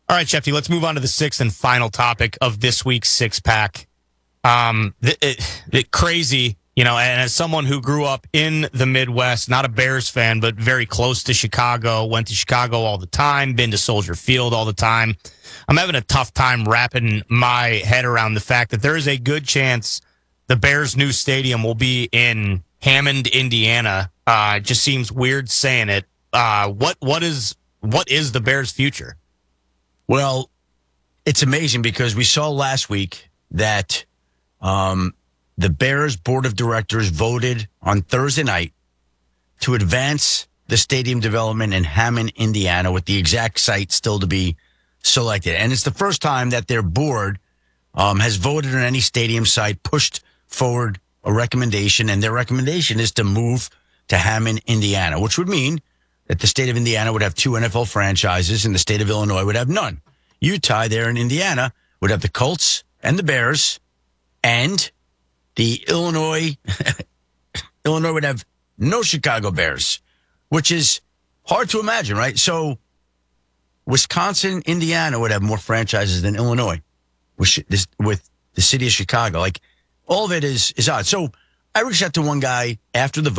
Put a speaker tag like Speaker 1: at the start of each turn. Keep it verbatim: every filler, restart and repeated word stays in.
Speaker 1: All right, Shefty, let's move on to the sixth and final topic of this week's six pack. Um, it, it, it crazy, you know, and as someone who grew up in the Midwest, not a Bears fan, but very close to Chicago, went to Chicago all the time, been to Soldier Field all the time. I'm having a tough time wrapping my head around the fact that there is a good chance the Bears' new stadium will be in Hammond, Indiana. Uh, it just seems weird saying it. Uh, what what is what is the Bears' future?
Speaker 2: Well, it's amazing because we saw last week that um, the Bears Board of Directors voted on Thursday night to advance the stadium development in Hammond, Indiana, with the exact site still to be selected. And it's the first time that their board um, has voted on any stadium site, pushed forward a recommendation, and their recommendation is to move to Hammond, Indiana, which would mean that the state of Indiana would have two N F L franchises and the state of Illinois would have none. Utah there in Indiana would have the Colts and the Bears, and the Illinois, Illinois would have no Chicago Bears, which is hard to imagine, right? So Wisconsin, Indiana would have more franchises than Illinois with, this, with the city of Chicago. Like, all of it is, is odd. So I reached out to one guy after the vote.